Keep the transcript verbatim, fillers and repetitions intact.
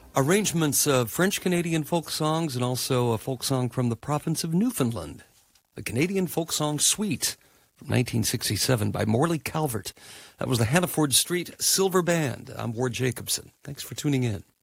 Arrangements of French-Canadian folk songs and also a folk song from the province of Newfoundland. The Canadian Folk Song Suite from nineteen sixty-seven by Morley Calvert. That was the Hannaford Street Silver Band. I'm Ward Jacobson. Thanks for tuning in.